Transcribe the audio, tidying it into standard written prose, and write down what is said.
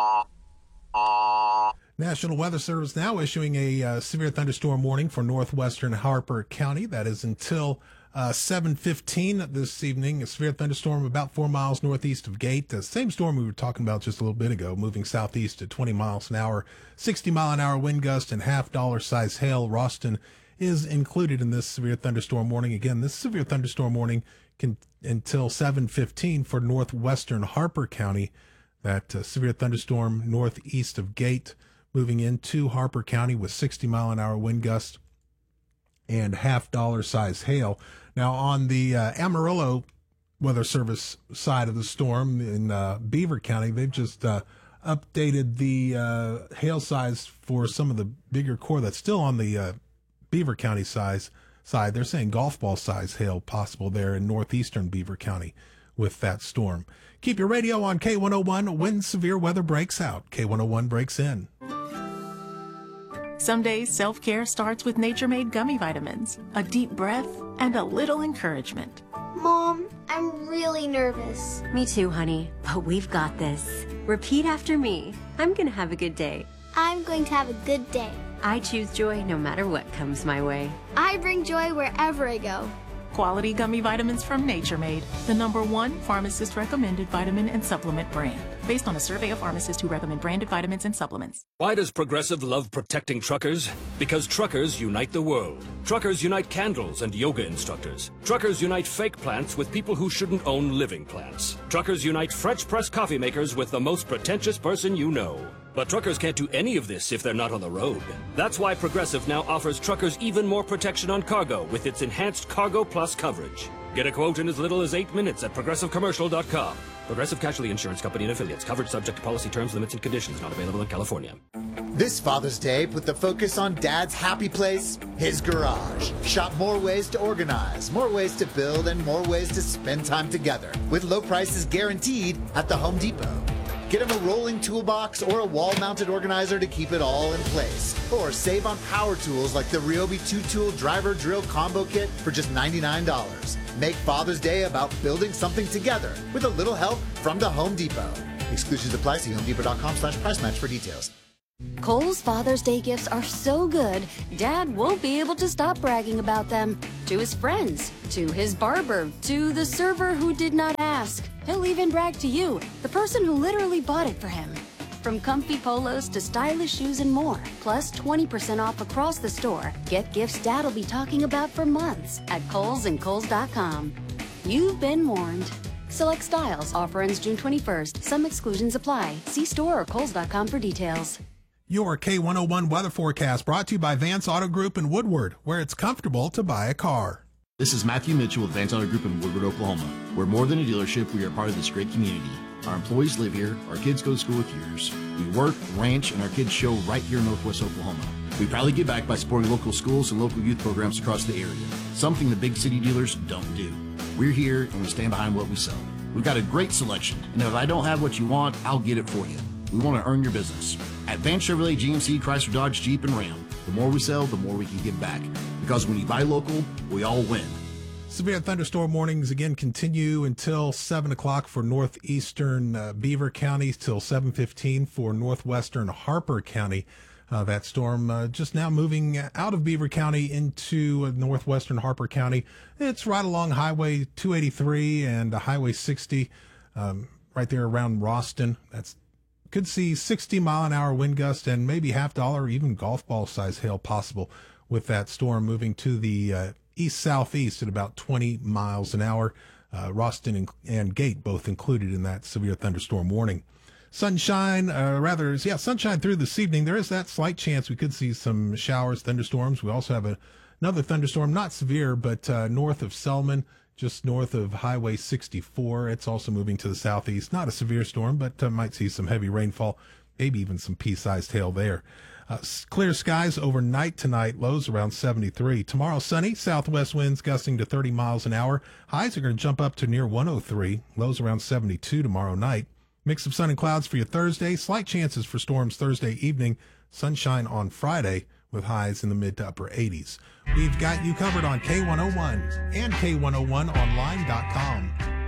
National Weather Service now issuing a severe thunderstorm warning for northwestern Harper County. That is until 7:15 this evening. A severe thunderstorm about 4 miles northeast of Gate. The same storm we were talking about just a little bit ago, moving southeast at 20 miles an hour, 60-mile-an-hour wind gust, and half-dollar size hail. Roston is included in this severe thunderstorm warning. Again, this severe thunderstorm warning can until 7:15 for northwestern Harper County. That severe thunderstorm northeast of Gate, moving into Harper County with 60-mile-an-hour wind gusts and half-dollar size hail. Now, on the Amarillo Weather Service side of the storm in Beaver County, they've just updated the hail size for some of the bigger core that's still on the Beaver County side. They're saying golf ball size hail possible there in northeastern Beaver County with that storm. Keep your radio on K101 when severe weather breaks out. K101 breaks in. Some days, self-care starts with Nature-Made gummy vitamins, a deep breath, and a little encouragement. Mom, I'm really nervous. Me too, honey, but we've got this. Repeat after me. I'm gonna have a good day. I'm going to have a good day. I choose joy no matter what comes my way. I bring joy wherever I go. Quality gummy vitamins from Nature-Made, the #1 pharmacist-recommended vitamin and supplement brand, based on a survey of pharmacists who recommend branded vitamins and supplements. Why does Progressive love protecting truckers? Because truckers unite the world. Truckers unite candles and yoga instructors. Truckers unite fake plants with people who shouldn't own living plants. Truckers unite French press coffee makers with the most pretentious person you know. But truckers can't do any of this if they're not on the road. That's why Progressive now offers truckers even more protection on cargo with its enhanced Cargo Plus coverage. Get a quote in as little as 8 minutes at ProgressiveCommercial.com. Progressive Casualty Insurance Company and Affiliates. Coverage subject to policy terms, limits, and conditions. Not available in California. This Father's Day, put the focus on Dad's happy place, his garage. Shop more ways to organize, more ways to build, and more ways to spend time together. With low prices guaranteed at the Home Depot. Get him a rolling toolbox or a wall-mounted organizer to keep it all in place. Or save on power tools like the Ryobi 2-tool driver drill combo kit for just $99. Make Father's Day about building something together with a little help from the Home Depot. Exclusions apply. See HomeDepot.com/price match for details. Kohl's Father's Day gifts are so good, Dad won't be able to stop bragging about them. To his friends, to his barber, to the server who did not ask. He'll even brag to you, the person who literally bought it for him. From comfy polos to stylish shoes and more, plus 20% off across the store. Get gifts Dad'll be talking about for months at Kohl's and Kohl's.com. You've been warned. Select styles. Offer ends June 21st. Some exclusions apply. See store or Kohl's.com for details. Your K101 weather forecast brought to you by Vance Auto Group in Woodward, where it's comfortable to buy a car. This is Matthew Mitchell with Vance Auto Group in Woodward, Oklahoma. We're more than a dealership. We are part of this great community. Our employees live here. Our kids go to school with yours. We work, ranch, and our kids show right here in Northwest Oklahoma. We proudly give back by supporting local schools and local youth programs across the area, something the big city dealers don't do. We're here and we stand behind what we sell. We've got a great selection, and if I don't have what you want, I'll get it for you. We want to earn your business. At Vance Chevrolet, GMC, Chrysler, Dodge, Jeep, and Ram, the more we sell, the more we can give back. Because when you buy local, we all win. Severe thunderstorm warnings again continue until 7 o'clock for northeastern Beaver County, till 7:15 for northwestern Harper County. That storm just now moving out of Beaver County into northwestern Harper County. It's right along Highway 283 and Highway 60, right there around Roston. That's could see 60-mile-an-hour wind gust and maybe half-dollar, even golf ball size hail possible with that storm moving to the east-southeast at about 20 miles an hour. Roston and Gate both included in that severe thunderstorm warning. Sunshine through this evening. There is that slight chance we could see some showers, thunderstorms. We also have another thunderstorm, not severe, but north of Selman, just north of Highway 64. It's also moving to the southeast. Not a severe storm, but might see some heavy rainfall, maybe even some pea-sized hail there. Clear skies overnight tonight, lows around 73. Tomorrow, sunny, southwest winds gusting to 30 miles an hour. Highs are going to jump up to near 103, lows around 72 tomorrow night. Mix of sun and clouds for your Thursday. Slight chances for storms Thursday evening. Sunshine on Friday with highs in the mid to upper 80s. We've got you covered on K101 and K101online.com.